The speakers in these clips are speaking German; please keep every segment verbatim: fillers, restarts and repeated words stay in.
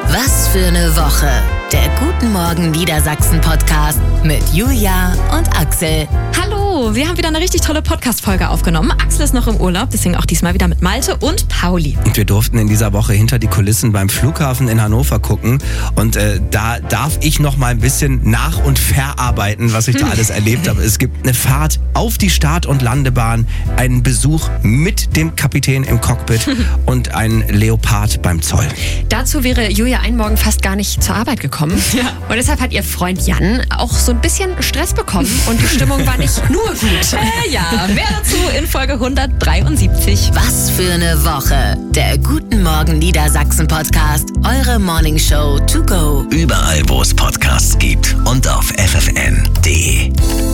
Was für eine Woche. Der Guten Morgen Niedersachsen Podcast mit Julia und Axel. Hallo, wir haben wieder eine richtig tolle Podcast-Folge aufgenommen. Axel ist noch im Urlaub, deswegen auch diesmal wieder mit Malte und Pauli. Und wir durften in dieser Woche hinter die Kulissen beim Flughafen in Hannover gucken. Und äh, da darf ich noch mal ein bisschen nach- und verarbeiten, was ich da alles erlebt habe. Es gibt eine Fahrt auf die Start- und Landebahn, einen Besuch mit dem Kapitän im Cockpit und einen Leopard beim Zoll. Dazu wäre Julia einen Morgen fast gar nicht zur Arbeit gekommen. Ja. Und deshalb hat ihr Freund Jan auch so ein bisschen Stress bekommen und die Stimmung war nicht nur gut. Äh, ja, mehr dazu in Folge hundertdreiundsiebzig. Was für eine Woche. Der Guten Morgen Niedersachsen Podcast. Eure Morning Show to go. Überall, wo es Podcasts gibt und auf f f n punkt d e.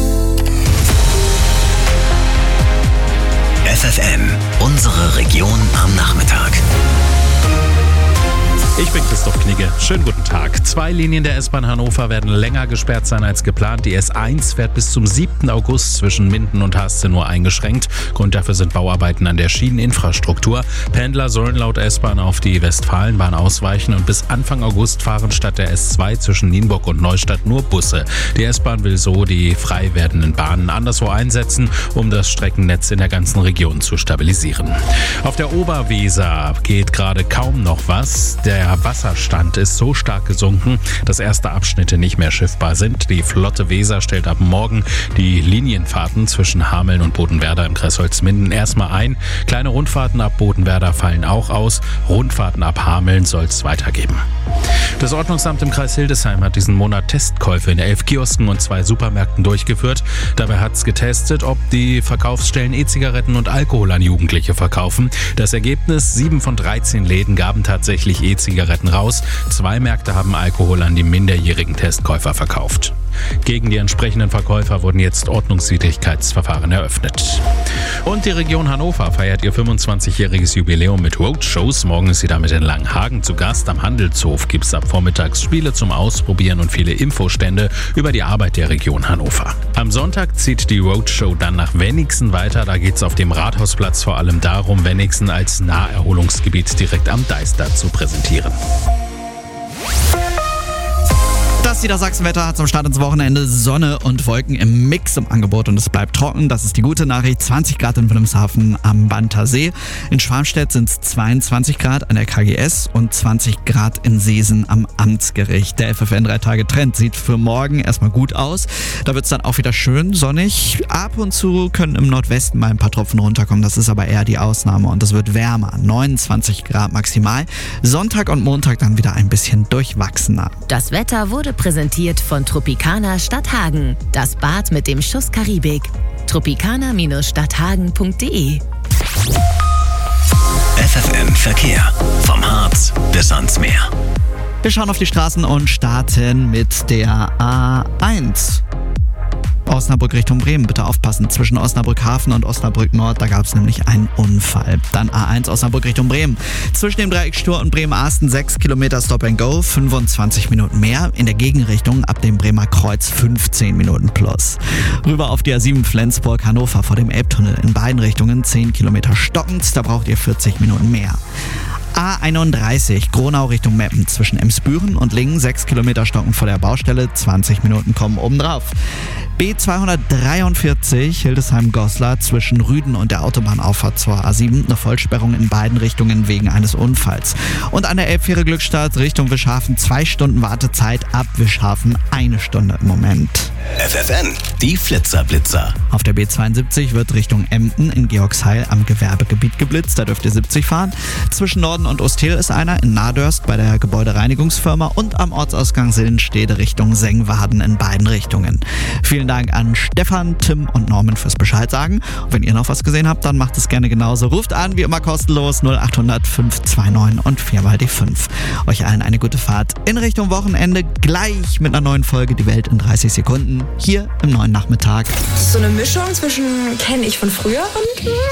F F N, unsere Region am Nachmittag. Ich bin Christoph Knigge. Schönen guten Tag. Zwei Linien der S-Bahn Hannover werden länger gesperrt sein als geplant. Die S eins fährt bis zum siebten August zwischen Minden und Haste nur eingeschränkt. Grund dafür sind Bauarbeiten an der Schieneninfrastruktur. Pendler sollen laut S-Bahn auf die Westfalenbahn ausweichen und bis Anfang August fahren statt der S zwei zwischen Nienburg und Neustadt nur Busse. Die S-Bahn will so die frei werdenden Bahnen anderswo einsetzen, um das Streckennetz in der ganzen Region zu stabilisieren. Auf der Oberweser geht gerade kaum noch was. Der Der Wasserstand ist so stark gesunken, dass erste Abschnitte nicht mehr schiffbar sind. Die Flotte Weser stellt ab morgen die Linienfahrten zwischen Hameln und Bodenwerder im Kreis Holzminden erstmal ein. Kleine Rundfahrten ab Bodenwerder fallen auch aus. Rundfahrten ab Hameln soll es weitergeben. Das Ordnungsamt im Kreis Hildesheim hat diesen Monat Testkäufe in elf Kiosken und zwei Supermärkten durchgeführt. Dabei hat es getestet, ob die Verkaufsstellen E-Zigaretten und Alkohol an Jugendliche verkaufen. Das Ergebnis: sieben von dreizehn Läden gaben tatsächlich E-Zigaretten raus. Zwei Märkte haben Alkohol an die minderjährigen Testkäufer verkauft. Gegen die entsprechenden Verkäufer wurden jetzt Ordnungswidrigkeitsverfahren eröffnet. Und die Region Hannover feiert ihr fünfundzwanzigjähriges Jubiläum mit Roadshows. Morgen ist sie damit in Langenhagen zu Gast. Am Handelshof gibt es ab vormittags Spiele zum Ausprobieren und viele Infostände über die Arbeit der Region Hannover. Am Sonntag zieht die Roadshow dann nach Wennigsen weiter. Da geht es auf dem Rathausplatz vor allem darum, Wennigsen als Naherholungsgebiet direkt am Deister zu präsentieren. Das Niedersachsenwetter hat zum Start ins Wochenende Sonne und Wolken im Mix im Angebot und es bleibt trocken. Das ist die gute Nachricht. zwanzig Grad in Wilhelmshaven am Banter See. In Schwarmstedt sind es zweiundzwanzig Grad an der K G S und zwanzig Grad in Seesen am Amtsgericht. Der F F N drei Tage Trend sieht für morgen erstmal gut aus. Da wird es dann auch wieder schön sonnig. Ab und zu können im Nordwesten mal ein paar Tropfen runterkommen. Das ist aber eher die Ausnahme und es wird wärmer. neunundzwanzig Grad maximal. Sonntag und Montag dann wieder ein bisschen durchwachsener. Das Wetter wurde präsentiert von Tropicana Stadthagen. Das Bad mit dem Schuss Karibik. tropicana Stadthagen punkt d e. F F N Verkehr. Vom Harz bis ans Meer. Wir schauen auf die Straßen und starten mit der A eins. Osnabrück Richtung Bremen, bitte aufpassen. Zwischen Osnabrück Hafen und Osnabrück Nord, da gab es nämlich einen Unfall. Dann A eins Osnabrück Richtung Bremen. Zwischen dem Dreieck Stur und Bremen-Asten sechs Kilometer Stop and Go, fünfundzwanzig Minuten mehr. In der Gegenrichtung ab dem Bremer Kreuz fünfzehn Minuten plus. Rüber auf die A sieben Flensburg-Hannover vor dem Elbtunnel. In beiden Richtungen zehn Kilometer stockend, da braucht ihr vierzig Minuten mehr. A einunddreißig, Gronau Richtung Meppen, zwischen Emsbüren und Lingen, sechs Kilometer stocken vor der Baustelle, zwanzig Minuten kommen obendrauf. B zweihundertdreiundvierzig, Hildesheim-Goslar, zwischen Rüden und der Autobahnauffahrt zur A sieben, eine Vollsperrung in beiden Richtungen wegen eines Unfalls. Und an der Elbfähre Glückstadt Richtung Wischhafen, zwei Stunden Wartezeit, ab Wischhafen eine Stunde im Moment. F F N, die Flitzerblitzer. Auf der B zweiundsiebzig wird Richtung Emden in Georgsheil am Gewerbegebiet geblitzt, da dürft ihr siebzig fahren. Zwischen Norden und Ostel ist einer, in Nadörst bei der Gebäudereinigungsfirma und am Ortsausgang Sillenstede Richtung Sengwarden in beiden Richtungen. Vielen Dank an Stefan, Tim und Norman fürs Bescheid sagen. Und wenn ihr noch was gesehen habt, dann macht es gerne genauso. Ruft an, wie immer kostenlos, null acht hundert fünf zwei neun und vier mal die fünf. Euch allen eine gute Fahrt in Richtung Wochenende, gleich mit einer neuen Folge Die Welt in dreißig Sekunden, hier im neuen Nachmittag. So eine Mischung zwischen kenne ich von früher und